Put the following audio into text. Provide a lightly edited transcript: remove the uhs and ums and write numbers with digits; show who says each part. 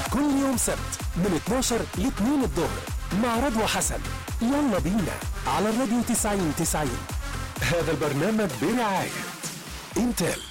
Speaker 1: كل يوم سبت من 12 ل 2 الظهر مع رضوى حسن. يلا بينا على الراديو 90 90. هذا البرنامج برعاية انتل.